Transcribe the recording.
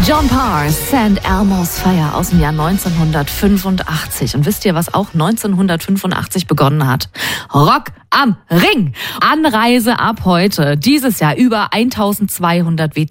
John Parr, St. Elmo's Fire aus dem Jahr 1985. Und wisst ihr, was auch 1985 begonnen hat? Rock am Ring. Anreise ab heute. Dieses Jahr über 1200